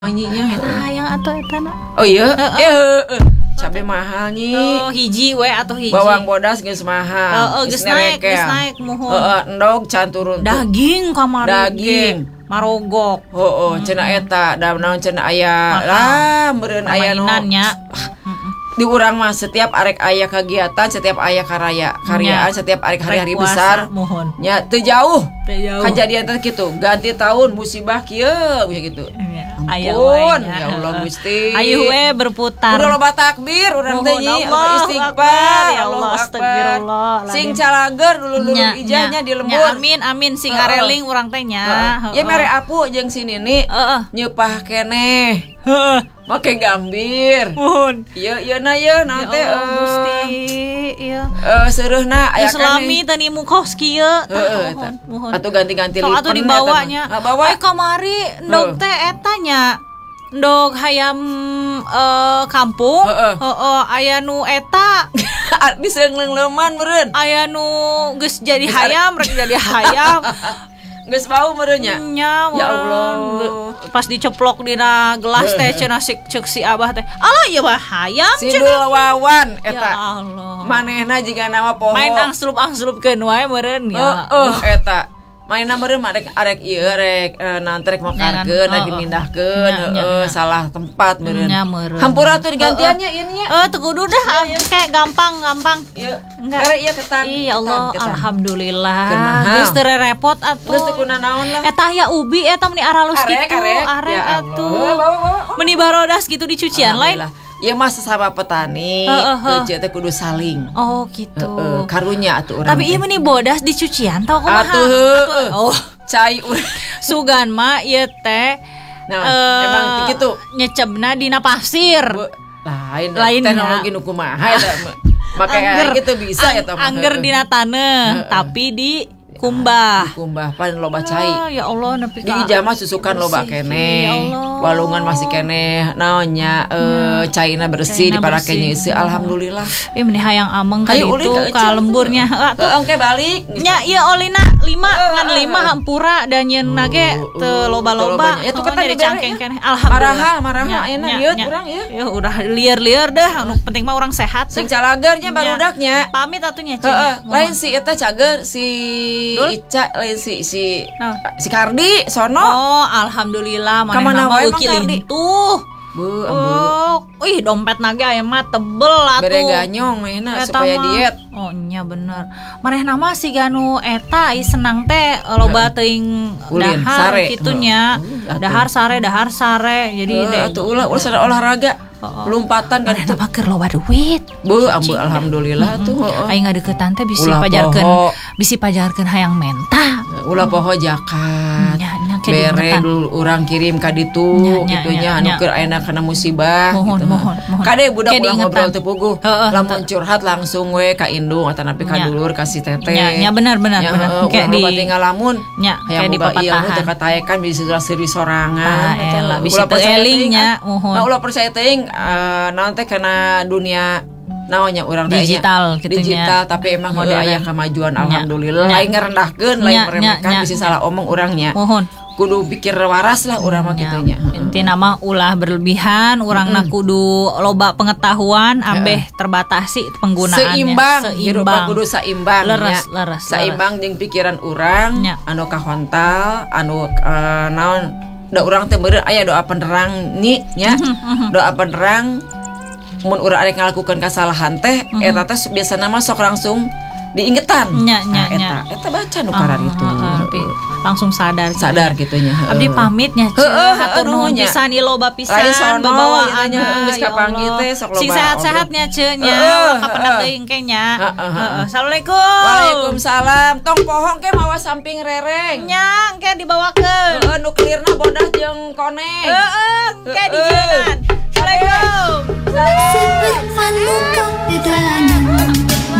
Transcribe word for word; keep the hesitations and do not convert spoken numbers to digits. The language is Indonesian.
Nyinya hayang atuh eta na. Oh iya, eh cabe mahal nyi. Oh, hiji we atau hiji. Bawang bodas geus mahal. Heeh, geus naik, geus naik muhun. Heeh, endog can turun. Daging kamari. Daging marogok. Heeh, cenah eta da naon cenah aya. Lah, meureun aya nu. Di urang mah setiap arek aya kegiatan, setiap aya karaya, karyaan, setiap arek hari-hari besar. Nya teu jauh. Kajadian teh kitu, ganti tahun musibah kieu gitu. Ampun, ya Allah Gusti. Ayo we berputar. Udah loba takbir, urang teh nyi, istighfar, ya Allah astagfirullah. Sing calager dulu-dulu ijahnya di lembur. Amin amin sing areling urang teh nya. Ya mere apu jeung si Nini. Nyeupah keneh. Heeh. Make gambir. Mohon. Ieu ieu na ieu na teh Gusti. Ieu. Eh seureusna aya keneh. Islami teh ni mukos kieu. Heeh eta. Atuh ganti-ganti lipen. Atuh dibawanya. Bawa kamari ndog teh eta nya. Ndog hayam uh, kampung. Heeh, aya nu eta. Bisa ngleuman meureun. Aya nu geus jadi hayam, rek jadi hayam. Geus bau meureun nya. Ya Allah. Pas diceplok dina gelas teh cenah ceuk si Abah teh. Alah ieu mah hayam cenah. Sidul wawan eta. Ya Allah. Manehna jiga nama poho. Main angslup-angslupkeun wae meureun ya. Heeh, eta. Mainna meureun arek arek ieu rek naon teh rek makarkeun rek dimindahkeun heeh salah tempat meureun. Hampura tuh digantiannya ieu nya. Eh teu kudu dah kayak gampang-gampang. Ieu. Enggak ieu ketan. Iya Allah alhamdulillah. Geus teu repot atuh. Geus teu kunaon lah. Eta aya ubi eta meni aralus kitu. Arek atuh. Meni barodas gitu di cucian lain. Ya mah sesama petani, kerja teh kudu saling. Oh gitu. Uh, uh, karunya atuh urang. Tapi ieu meni bodas di cucian tau kumaha? Atuh. Oh, cai urang. Sugan mah ieu teh nah, uh, emang kitu nyecebna dina pasir. Lain, lain teknologi nu kumaha eta. Makanya gitu bisa ya tah. Angger dina taneuh, tapi di kumbah. Di kumbah pan loba cai. Oh, ya Allah nepi ka. Di jama susukan loba keneh. Ya walungan masih keneh naonnya eh caina bersih diparake nyeuseum alhamdulillah. Ieu meni hayang ameng ka ditu ka lemburnya. Heeh engke balik. Nya ieu olina lima ngan lima hampura dan nyeunna ge teu loba-loba. Itu kan tadi cangkeng keneh. Alhamdulillah. Maraha maraha enak ieu urang ieu. Ya udah lieur-lieur dah anu penting mah urang sehat. Sing calagernya barudaknya. Pamit atuh nya Heeh. Lain si eta cager si Ica lain si si no. si Kardi sono. Oh, alhamdulillah manehna mah euki lintuh. Bu, ambu. Oh, ih dompet nage aya mah tebel atuh. Bere ganyong mainna supaya diet. Oh, nya bener. Manehna mah si ganu eta i senang teh loba teuing dahar kitu nya. Dahar sare, dahar sare. Jadi atuh ulah ulah olahraga. Lompatan kan eta mah keur loba duit. Bu, ambu alhamdulillah tuh. Aing ngadeuketan teh bisi pajarkeun, bisi pajarkeun hayang menta. Ulah poho jakat. Bere dulu urang kirim ka ditu gitunya anu keur ayeuna kana musibah gitu. Kade budak ulah ngobrol teu puguh. Lamun curhat langsung we ka indung atanapi ka dulur ka si teteh. Nya bener bener bener. Kayak di tinggal lamun hayang boga ilmu teu kataekan bisa seuri sorangan. Eta bisa teu eling nya. Nah ulah percaya teuing naon teh kana dunia naonnya urang teh digital digital tapi emang heueuh aya kemajuan alhamdulillah lain ngarendahkeun lain meremehkan bisa salah omong urangnya. Mohon kudu pikir waras lah urang mah kitu nya. Intina mah ulah berlebihan, urangna kudu loba pengetahuan, ambeh terbatasi penggunaannya. Seimbang, hirup kudu saimbang. Leres, leres. Saimbang jeung pikiran urang anu kahontal, anu naon da urang teh meureun aya doa penerang nya nya. Doa penerang mun urang arek ngalakukeun kasalahan teh eta teh biasana mah sok langsung diingetan. Nya nya nya. Eta baca nu karar itu. Langsung sadar sadar gitunya. Abdi pamit nya Heeh, hatur nuhun pisan ieu loba pisan bawaannya geus kapanggih teh sok loba. Sing sehat-sehat nya ceuk nya kapendak teuing ke nya. Heeh. Assalamualaikum. Waalaikumsalam. Tong pohong ke mawa samping rereng. Nya engke dibawakeun. Heeh, nu klirna bodas jeung koneng. Heeh, engke dijieungan. Assalamualaikum.